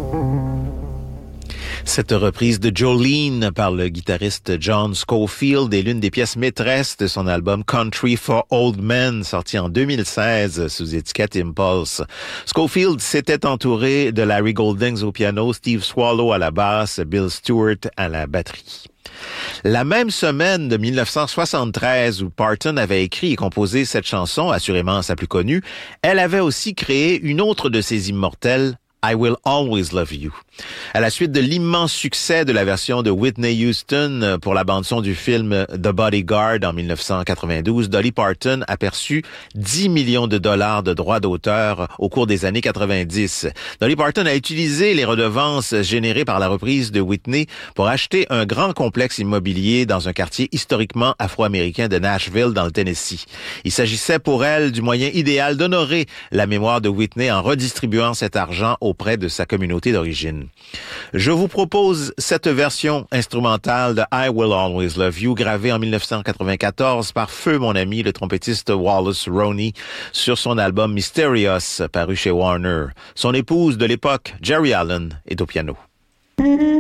Cette reprise de Jolene par le guitariste John Scofield est l'une des pièces maîtresses de son album Country for Old Men, sorti en 2016 sous étiquette Impulse. Scofield s'était entouré de Larry Goldings au piano, Steve Swallow à la basse, Bill Stewart à la batterie. La même semaine de 1973 où Parton avait écrit et composé cette chanson, assurément sa plus connue, elle avait aussi créé une autre de ses immortelles, I Will Always Love You. À la suite de l'immense succès de la version de Whitney Houston pour la bande-son du film The Bodyguard en 1992, Dolly Parton a perçu 10 millions de dollars de droits d'auteur au cours des années 90. Dolly Parton a utilisé les redevances générées par la reprise de Whitney pour acheter un grand complexe immobilier dans un quartier historiquement afro-américain de Nashville dans le Tennessee. Il s'agissait pour elle du moyen idéal d'honorer la mémoire de Whitney en redistribuant cet argent auprès de sa communauté d'origine. Je vous propose cette version instrumentale de I Will Always Love You, gravée en 1994 par feu mon ami, le trompettiste Wallace Roney, sur son album Mysterious, paru chez Warner. Son épouse de l'époque, Jerry Allen, est au piano.